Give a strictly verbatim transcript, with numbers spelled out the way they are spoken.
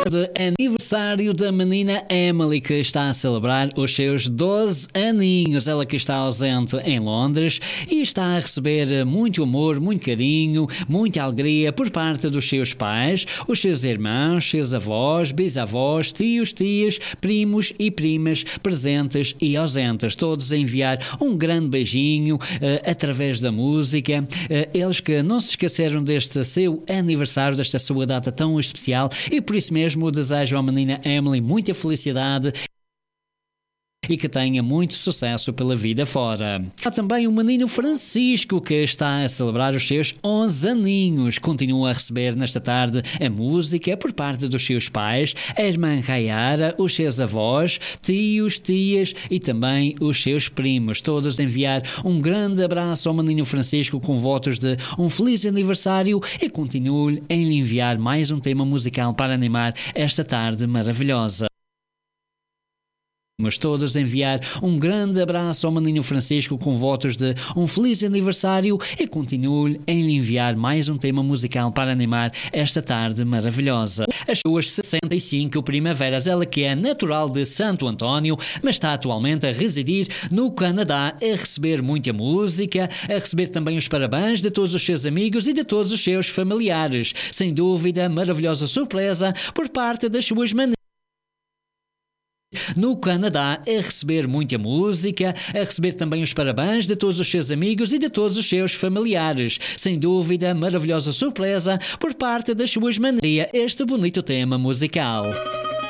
de aniversário da menina Emily, que está a celebrar os seus doze aninhos. Ela que está ausente em Londres e está a receber muito amor, muito carinho, muita alegria por parte dos seus pais, os seus irmãos, seus avós, bisavós, tios, tias, primos e primas presentes e ausentes. Todos a enviar um grande beijinho uh, através da música. Uh, eles que não se esqueceram deste seu aniversário, desta sua data tão especial, e por isso mesmo desejo à menina Emily muita felicidade e que tenha muito sucesso pela vida fora. Há também o menino Francisco, que está a celebrar os seus onze aninhos. Continua a receber nesta tarde a música por parte dos seus pais, a irmã Rayara, os seus avós, tios, tias e também os seus primos. Todos a enviar um grande abraço ao menino Francisco com votos de um feliz aniversário e continue a lhe enviar mais um tema musical para animar esta tarde maravilhosa. Mas todos enviar um grande abraço ao menino Francisco com votos de um feliz aniversário e continue a lhe enviar mais um tema musical para animar esta tarde maravilhosa. As suas sessenta e cinco primaveras, ela que é natural de Santo António, mas está atualmente a residir no Canadá, a receber muita música, a receber também os parabéns de todos os seus amigos e de todos os seus familiares. Sem dúvida, maravilhosa surpresa por parte das suas maneiras no Canadá, a receber muita música, a receber também os parabéns de todos os seus amigos e de todos os seus familiares. Sem dúvida, maravilhosa surpresa por parte das suas maneiras, este bonito tema musical.